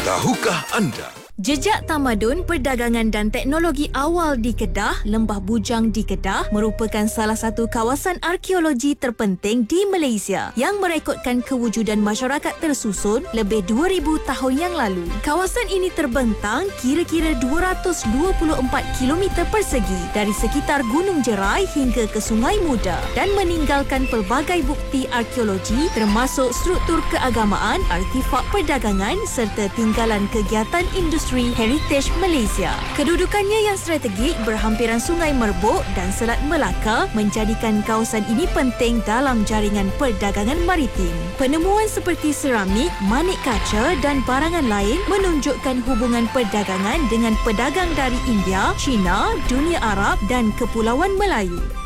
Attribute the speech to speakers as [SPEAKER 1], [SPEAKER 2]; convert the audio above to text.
[SPEAKER 1] Tahukah anda?
[SPEAKER 2] Jejak tamadun, perdagangan dan teknologi awal di Kedah, Lembah Bujang di Kedah merupakan salah satu kawasan arkeologi terpenting di Malaysia yang merekodkan kewujudan masyarakat tersusun lebih 2000 tahun yang lalu. Kawasan ini terbentang kira-kira 224 km persegi dari sekitar Gunung Jerai hingga ke Sungai Muda dan meninggalkan pelbagai bukti arkeologi termasuk struktur keagamaan, artifak perdagangan serta tinggalan kegiatan industri Heritage Malaysia. Kedudukannya yang strategik berhampiran Sungai Merbuk dan Selat Melaka menjadikan kawasan ini penting dalam jaringan perdagangan maritim. Penemuan seperti seramik, manik kaca dan barangan lain menunjukkan hubungan perdagangan dengan pedagang dari India, China, dunia Arab dan Kepulauan Melayu.